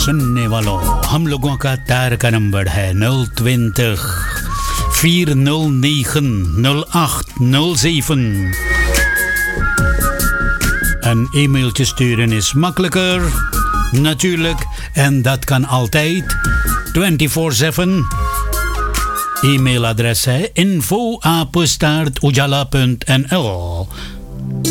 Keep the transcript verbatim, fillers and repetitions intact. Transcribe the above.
सुनने वालों, हम लोगों का तार का नंबर है nul twintig vier nul negen nul acht nul zeven. Een e-mailtje sturen is makkelijker, natuurlijk, en dat kan altijd vierentwintig zeven. E-mailadres is info apenstaart ujala punt n l.